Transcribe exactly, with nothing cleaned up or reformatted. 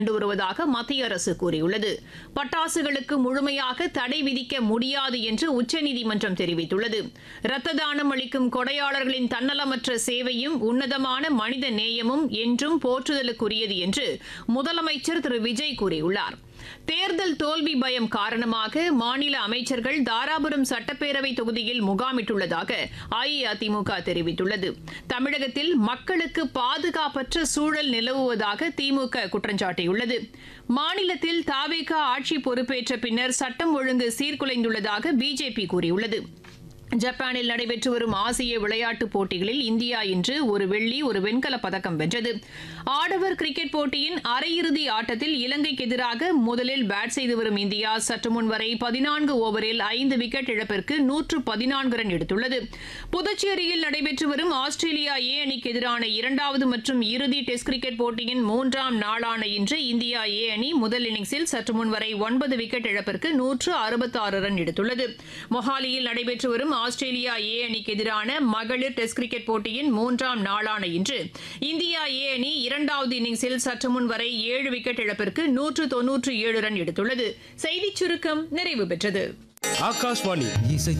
கொண்டு வருவதாக மத்திய அரசு கூறியுள்ளது. பட்டாசுகளுக்கு முழுமையாக தடை விதிக்க முடியாது என்று உச்சநீதிமன்றம் தெரிவித்துள்ளது. இரத்த தானம் அளிக்கும் கொடையாளர்களின் தன்னலமற்ற சேவையும் உன்னதமான மனித நேயமும் என்றும் போற்றுதலுக்குரியது என்று முதலமைச்சர் திரு விஜய் கூறியுள்ளார். தேர்தல் தோல்வி பயம் காரணமாக மாநில அமைச்சர்கள் தாராபுரம் சட்டப்பேரவை தொகுதியில் முகாமிட்டுள்ளதாக அஇஅதிமுக தெரிவித்துள்ளது. தமிழகத்தில் மக்களுக்கு பாதுகாப்பற்ற சூழல் நிலவுவதாக திமுக குற்றம் சாட்டியுள்ளது. மாநிலத்தில் தாவேகா ஆட்சி பொறுப்பேற்ற பின்னர் சட்டம் ஒழுங்கு சீர்குலைந்துள்ளதாக பிஜேபி கூறியுள்ளது. ஜப்பானில் நடைபெற்று வரும் ஆசிய விளையாட்டுப் போட்டிகளில் இந்தியா இன்று ஒரு வெள்ளி ஒரு வெண்கலப் பதக்கம் வென்றது. ஆடவர் கிரிக்கெட் போட்டியின் அரையிறுதி ஆட்டத்தில் இலங்கைக்கு எதிராக முதலில் பேட் செய்து வரும் இந்தியா சற்று முன் வரை பதினான்கு ஓவரில் ஐந்து விக்கெட் இழப்பிற்கு நூற்று பதினான்கு ரன் எடுத்துள்ளது. புதுச்சேரியில் நடைபெற்று வரும் ஆஸ்திரேலியா ஏ அணிக்கு எதிரான இரண்டாவது மற்றும் இறுதி டெஸ்ட் கிரிக்கெட் போட்டியின் மூன்றாம் நாளான இன்று இந்தியா ஏ அணி முதல் இன்னிங்ஸில் சற்று முன் வரை ஒன்பது விக்கெட் இழப்பிற்கு நூற்று அறுபத்தாறு ரன் எடுத்துள்ளது. மொஹாலியில் நடைபெற்று வரும் ஆஸ்திரேலியா ஏ அணிக்கு எதிரான மகளிர் டெஸ்ட் கிரிக்கெட் போட்டியின் மூன்றாம் நாளான இன்று இந்தியா ஏ அணி இரண்டாவது இன்னிங்ஸில் சற்று முன் வரை ஏழு விக்கெட் இழப்பிற்கு நூற்று தொன்னூற்று ஏழு ரன் எடுத்துள்ளது. செய்திச் சுருக்கம் நிறைவு பெற்றது. ஆகாஷ்வாணி